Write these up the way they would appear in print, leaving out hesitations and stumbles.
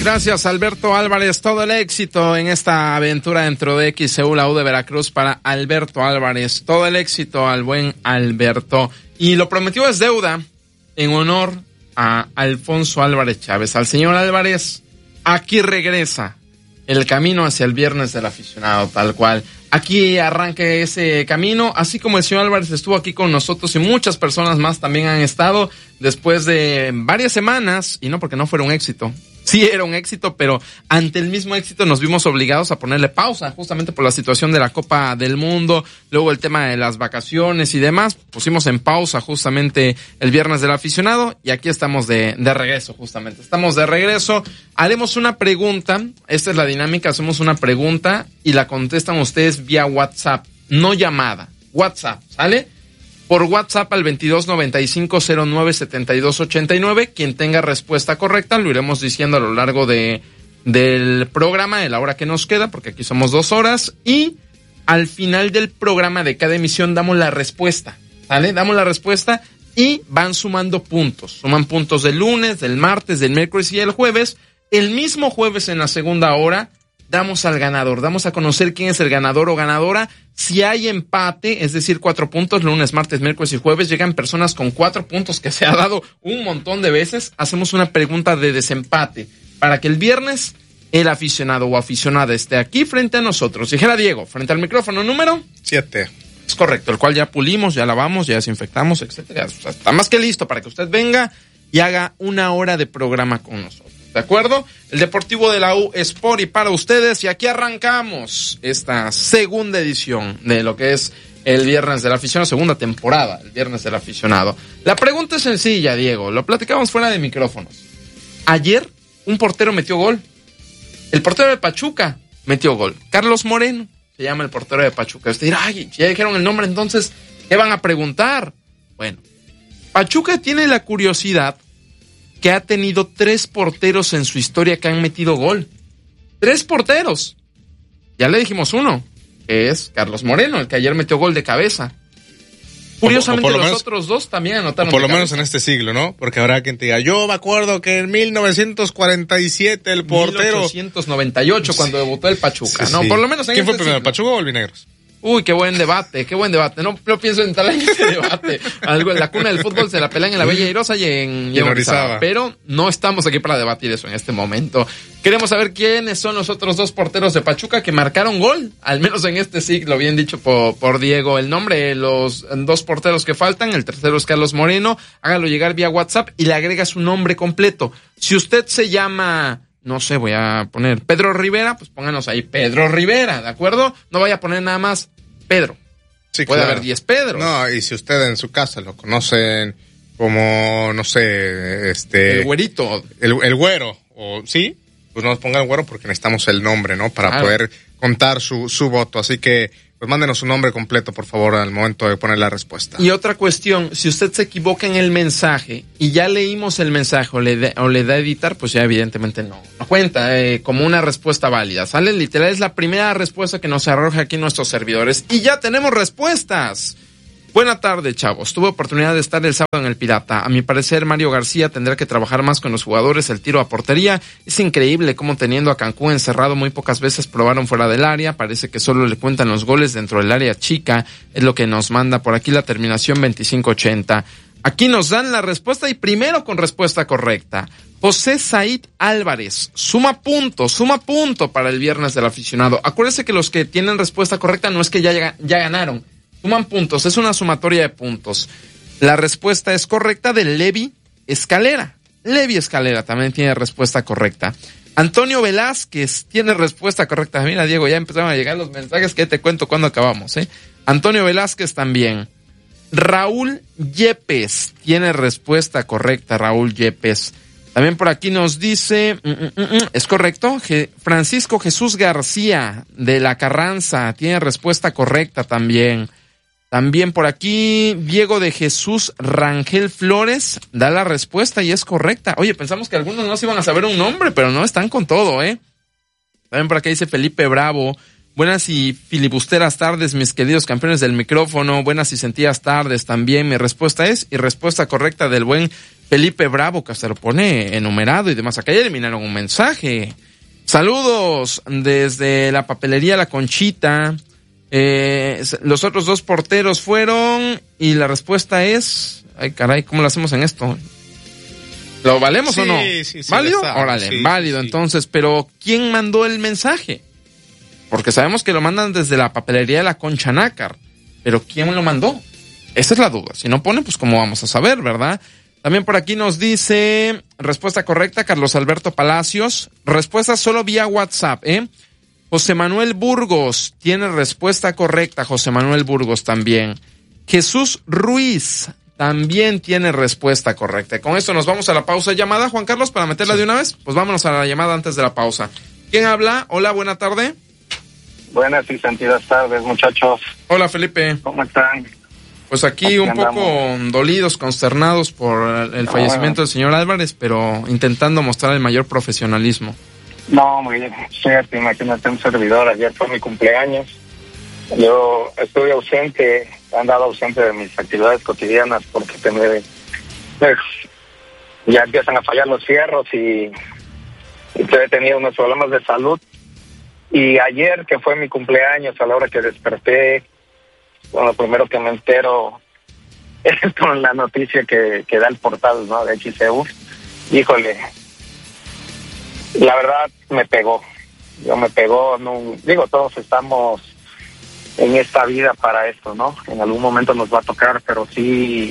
gracias Alberto Álvarez. Todo el éxito en esta aventura dentro de XCU, la U de Veracruz, para Alberto Álvarez. Todo el éxito al buen Alberto. Y lo prometido es deuda, en honor a Alfonso Álvarez Chávez. Al señor Álvarez, aquí regresa el camino hacia el viernes del aficionado, tal cual. Aquí arranca ese camino, así como el señor Álvarez estuvo aquí con nosotros y muchas personas más también han estado después de varias semanas, y no porque no fuera un éxito. Sí era un éxito, pero ante el mismo éxito nos vimos obligados a ponerle pausa, justamente por la situación de la Copa del Mundo, luego el tema de las vacaciones y demás. Pusimos en pausa justamente el viernes del aficionado y aquí estamos de regreso justamente. Estamos de regreso, haremos una pregunta, esta es la dinámica, hacemos una pregunta y la contestan ustedes vía WhatsApp, no llamada, WhatsApp, ¿sale? Por WhatsApp al 2295097289. Quien tenga respuesta correcta lo iremos diciendo a lo largo del programa, de la hora que nos queda, porque aquí somos 2 horas. Y al final del programa de cada emisión damos la respuesta, ¿vale? Damos la respuesta y van sumando puntos. Suman puntos del lunes, del martes, del miércoles y el jueves. El mismo jueves en la segunda hora damos al ganador, damos a conocer quién es el ganador o ganadora. Si hay empate, es decir, 4 puntos, lunes, martes, miércoles y jueves, llegan personas con 4 puntos, que se ha dado un montón de veces. Hacemos una pregunta de desempate para que el viernes el aficionado o aficionada esté aquí frente a nosotros. Dijera Diego, frente al micrófono número 7. Es correcto, el cual ya pulimos, ya lavamos, ya desinfectamos, etcétera. O sea, está más que listo para que usted venga y haga 1 hora de programa con nosotros. ¿De acuerdo? El Deportivo de la U es por y para ustedes, y aquí arrancamos esta segunda edición de lo que es el Viernes del Aficionado, segunda temporada, el Viernes del Aficionado. La pregunta es sencilla, Diego, lo platicamos fuera de micrófonos. Ayer un portero metió gol. El portero de Pachuca metió gol. Carlos Moreno se llama el portero de Pachuca. Usted dirá, ay, ya dijeron el nombre, entonces, ¿qué van a preguntar? Bueno, Pachuca tiene la curiosidad que ha tenido 3 porteros en su historia que han metido gol. 3 porteros. Ya le dijimos uno, que es Carlos Moreno, el que ayer metió gol de cabeza. Curiosamente, los otros 2 también anotaron. Por lo menos en este siglo, ¿no? Porque habrá quien te diga, yo me acuerdo que en 1947 el portero... 1898, cuando debutó el Pachuca, sí, ¿no? Sí. Por lo menos en ¿Quién fue este primero, siglo. Pachuca o Albinegros? Uy, qué buen debate. No pienso entrar en ese debate. Algo en la cuna del fútbol se la pelean en la Bella Airosa y en Orizaba. Pero no estamos aquí para debatir eso en este momento. Queremos saber quiénes son los otros 2 porteros de Pachuca que marcaron gol, al menos en este siglo, bien dicho por Diego. El nombre de los 2 porteros que faltan, el tercero es Carlos Moreno. Hágalo llegar vía WhatsApp y le agrega su nombre completo. Si usted se llama... no sé, voy a poner Pedro Rivera, pues pónganos ahí Pedro Rivera, ¿de acuerdo? No vaya a poner nada más Pedro. Sí, puede claro. haber 10 Pedros. No, y si usted en su casa lo conocen como, no sé, el güerito. El güero, o sí, pues no nos pongan güero porque necesitamos el nombre, ¿no? Para poder contar su voto. Así que, pues mándenos su nombre completo, por favor, al momento de poner la respuesta. Y otra cuestión, si usted se equivoca en el mensaje y ya leímos el mensaje o le da a editar, pues ya evidentemente no cuenta como una respuesta válida. ¿Sale? Literal, es la primera respuesta que nos arroja aquí nuestros servidores. Y ya tenemos respuestas. Buena tarde, chavos. Tuve oportunidad de estar el sábado en el Pirata. A mi parecer, Mario García tendrá que trabajar más con los jugadores el tiro a portería. Es increíble cómo teniendo a Cancún encerrado muy pocas veces probaron fuera del área. Parece que solo le cuentan los goles dentro del área chica. Es lo que nos manda por aquí la terminación 2580. Aquí nos dan la respuesta y primero con respuesta correcta. José Said Álvarez suma punto para el Viernes del Aficionado. Acuérdense que los que tienen respuesta correcta no es que ya ganaron. Suman puntos, es una sumatoria de puntos. La respuesta es correcta de Levi Escalera. Levi Escalera también tiene respuesta correcta. Antonio Velázquez tiene respuesta correcta. Mira, Diego, ya empezaron a llegar los mensajes que te cuento cuando acabamos, ¿eh? Antonio Velázquez también. Raúl Yepes tiene respuesta correcta, Raúl Yepes. También por aquí nos dice, es correcto, Francisco Jesús García de La Carranza tiene respuesta correcta también. También por aquí, Diego de Jesús Rangel Flores da la respuesta y es correcta. Oye, pensamos que algunos no se iban a saber un nombre, pero no, están con todo, ¿eh? También por aquí dice Felipe Bravo. Buenas y filibusteras tardes, mis queridos campeones del micrófono. Buenas y sentidas tardes también. Mi respuesta es, y respuesta correcta del buen Felipe Bravo, que hasta lo pone enumerado y demás. Acá ya eliminaron un mensaje. Saludos desde la papelería La Conchita. Los otros 2 porteros fueron y la respuesta es... Ay, caray, ¿cómo lo hacemos en esto? ¿Lo valemos o no? Sí, ¿Válido? Órale, válido. Entonces, pero ¿quién mandó el mensaje? Porque sabemos que lo mandan desde la papelería de La Concha Nácar. Pero ¿quién lo mandó? Esa es la duda. Si no pone, pues cómo vamos a saber, ¿verdad? También por aquí nos dice, respuesta correcta, Carlos Alberto Palacios. Respuesta solo vía WhatsApp, José Manuel Burgos tiene respuesta correcta, José Manuel Burgos también. Jesús Ruiz también tiene respuesta correcta. Con esto nos vamos a la pausa. ¿Llamada, Juan Carlos, para meterla de una vez? Pues vámonos a la llamada antes de la pausa. ¿Quién habla? Hola, buena tarde. Buenas y sentidas tardes, muchachos. Hola, Felipe. ¿Cómo están? Pues aquí un poco dolidos, consternados por el fallecimiento del señor Álvarez, pero intentando mostrar el mayor profesionalismo. No, muy bien. Fíjate, imagínate, un servidor. Ayer fue mi cumpleaños. Yo estuve ausente, he andado ausente de mis actividades cotidianas porque pues, ya empiezan a fallar los fierros y he tenido unos problemas de salud. Y ayer, que fue mi cumpleaños, a la hora que desperté, bueno, lo primero que me entero es con la noticia que da el portal, ¿no?, de XEU. Híjole, la verdad me pegó. No, digo, todos estamos en esta vida para esto, ¿no? En algún momento nos va a tocar, pero sí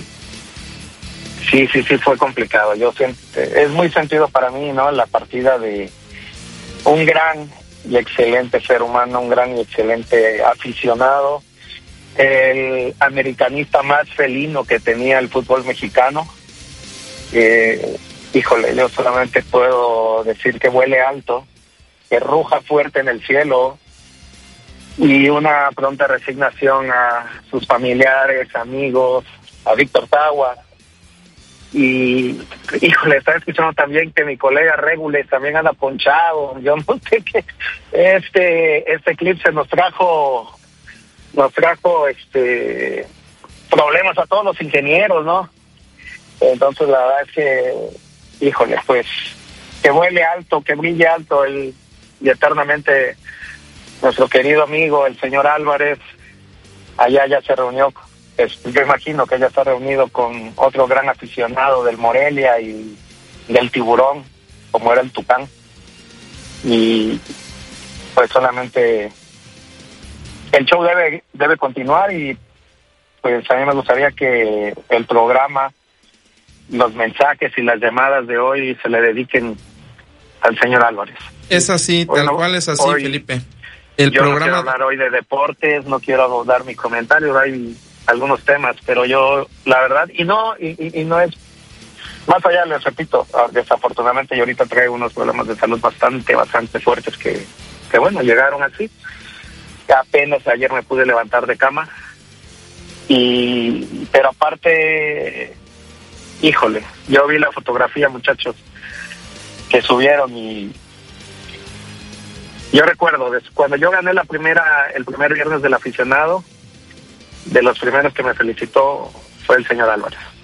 fue complicado. Es muy sentido para mí, ¿no?, la partida de un gran y excelente ser humano, un gran y excelente aficionado, el americanista más felino que tenía el fútbol mexicano. Híjole, yo solamente puedo decir que vuele alto, que ruja fuerte en el cielo, y una pronta resignación a sus familiares, amigos, a Víctor Tagua. Y, híjole, estaba escuchando también que mi colega Régules también anda ponchado. Yo no sé qué. Este eclipse nos trajo problemas a todos los ingenieros, ¿no? Entonces la verdad es que, híjole, pues que vuele alto, que brille alto y eternamente nuestro querido amigo, el señor Álvarez. Allá ya se reunió, yo imagino que ya está reunido con otro gran aficionado del Morelia y del Tiburón, como era el Tucán. Y pues solamente el show debe continuar, y pues a mí me gustaría que el programa, los mensajes y las llamadas de hoy se le dediquen al señor Álvarez. Es así, tal cual es así, Felipe. El yo programa... no quiero hablar hoy de deportes, no quiero dar mi comentario, hay algunos temas, pero yo, la verdad, y no es, más allá, les repito, desafortunadamente yo ahorita traigo unos problemas de salud bastante fuertes que bueno, llegaron así. Apenas ayer me pude levantar de cama, pero aparte, híjole, yo vi la fotografía, muchachos, que subieron, y yo recuerdo cuando yo gané el primer viernes del aficionado, de los primeros que me felicitó fue el señor Álvarez.